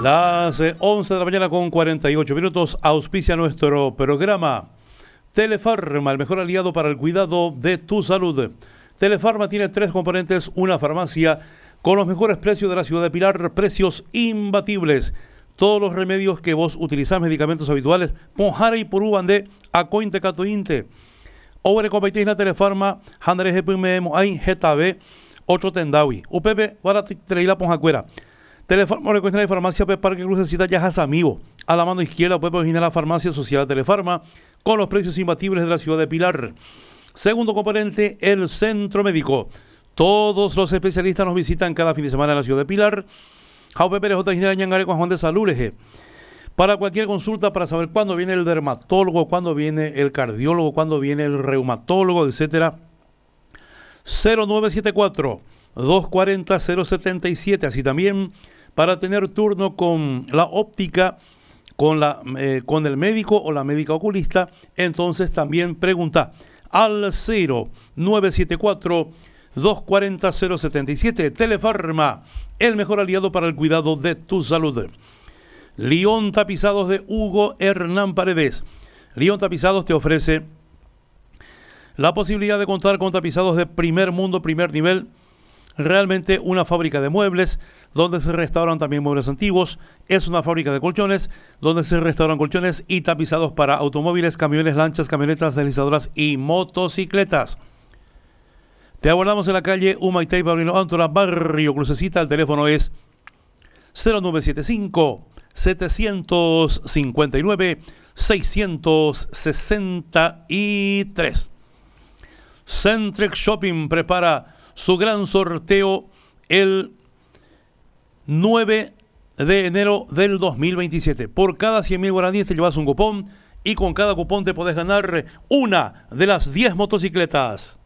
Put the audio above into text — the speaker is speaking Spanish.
Las 11 de la mañana con 48 minutos auspicia nuestro programa Telefarma, el mejor aliado para el cuidado de tu salud. Telefarma tiene 3 componentes, una farmacia con los mejores precios de la ciudad de Pilar, precios imbatibles. Todos los remedios que vos utilizás, medicamentos habituales, Ponjara y Porubandé, Acointe, Catointe. Obre competéis la Telefarma, Handare GPM, Ay, GTB, 8 Tendawi. UPP, barato, Teleila, Ponjacuera. Telefarma, recuerda de farmacia, Parque Crucecita, Yajas Amigo. A la mano izquierda, puede originar la farmacia social Telefarma, con los precios imbatibles de la ciudad de Pilar. Segundo componente, el centro médico. Todos los especialistas nos visitan cada fin de semana en la ciudad de Pilar. Jaupe Pérez, J. Ginera Ñangare, con Juan de Salureje. Para cualquier consulta, para saber cuándo viene el dermatólogo, cuándo viene el cardiólogo, cuándo viene el reumatólogo, etcétera. 0974-240-077. Así también para tener turno con la óptica, con el médico o la médica oculista, entonces también pregunta al 0974-240-077. Telefarma, el mejor aliado para el cuidado de tu salud. León Tapizados de Hugo Hernán Paredes. León Tapizados te ofrece la posibilidad de contar con tapizados de primer mundo, primer nivel. Realmente una fábrica de muebles donde se restauran también muebles antiguos. Es una fábrica de colchones donde se restauran colchones y tapizados para automóviles, camiones, lanchas, camionetas, deslizadoras y motocicletas. Te abordamos en la calle Humaitay, Paulino Antora, Barrio Crucecita. El teléfono es 0975-759-663. Centrex Shopping prepara su gran sorteo el 9 de enero del 2027. Por cada 100.000 guaraníes te llevas un cupón y con cada cupón te podés ganar una de las 10 motocicletas.